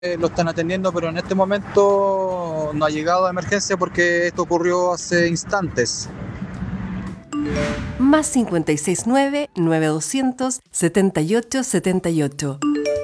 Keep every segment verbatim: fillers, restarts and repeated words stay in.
eh, lo están atendiendo, pero en este momento no ha llegado a emergencia porque esto ocurrió hace instantes. Más cincuenta y seis nueve, nueve doscientos, setenta y ocho setenta y ocho.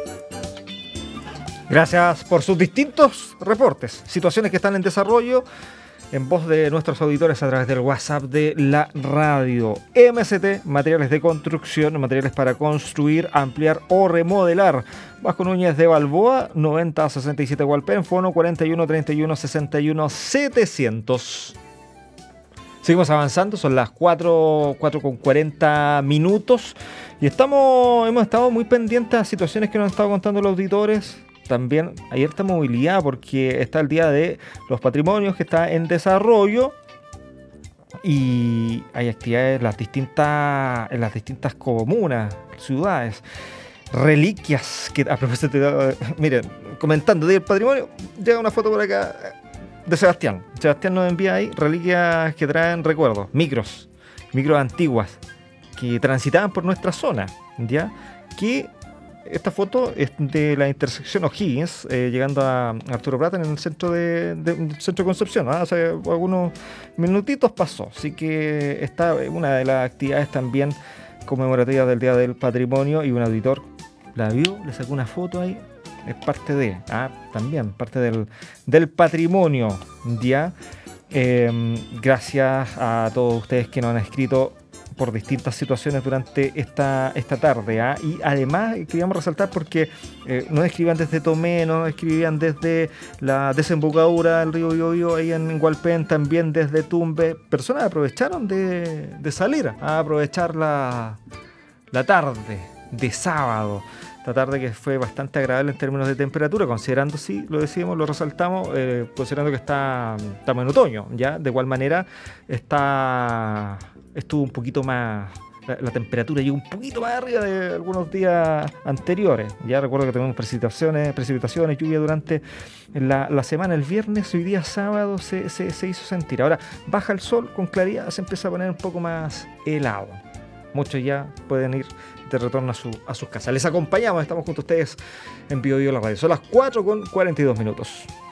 Gracias por sus distintos reportes, situaciones que están en desarrollo, en voz de nuestros auditores a través del WhatsApp de la radio. M S T, materiales de construcción, materiales para construir, ampliar o remodelar. Vasco Núñez de Balboa, noventa sesenta y siete Hualpén, fono cuarenta y uno treinta y uno sesenta y uno setecientos. Seguimos avanzando, son las cuatro con cuarenta minutos y estamos, hemos estado muy pendientes a situaciones que nos han estado contando los auditores. También hay harta movilidad porque está el Día de los Patrimonios que está en desarrollo y hay actividades en las distintas, en las distintas comunas, ciudades, reliquias que a propósito de, miren, comentando del patrimonio, llega una foto por acá de Sebastián. Sebastián nos envía ahí reliquias que traen recuerdos, micros, micros antiguas que transitaban por nuestra zona, ¿ya? Que esta foto es de la intersección O'Higgins, eh, llegando a Arturo Prat en el centro de, de, centro de Concepción, ¿no? Hace algunos minutitos pasó, así que esta es una de las actividades también conmemorativas del Día del Patrimonio y un auditor la vio, le sacó una foto ahí, es parte de, ah, también parte del, del patrimonio, ¿ya? Eh, gracias a todos ustedes que nos han escrito por distintas situaciones durante esta, esta tarde, ¿eh? Y además queríamos resaltar porque eh, nos escribían desde Tomé, nos escribían desde la desembocadura del río Biobío ahí en Hualpén, también desde Tumbes. Personas aprovecharon de, de salir a aprovechar la, la tarde de sábado. Esta tarde que fue bastante agradable en términos de temperatura, considerando, sí, lo decimos, lo resaltamos, eh, considerando que está, estamos en otoño, ¿ya? De igual manera está... estuvo un poquito más, la, la temperatura llegó un poquito más arriba de algunos días anteriores. Ya recuerdo que tuvimos precipitaciones, precipitaciones, lluvia durante la, la semana. El viernes, hoy día sábado, se, se, se hizo sentir. Ahora baja el sol con claridad, se empieza a poner un poco más helado. Muchos ya pueden ir de retorno a, su, a sus casas. Les acompañamos, estamos junto a ustedes en Bio Bio la radio. Son las cuatro con cuarenta y dos minutos.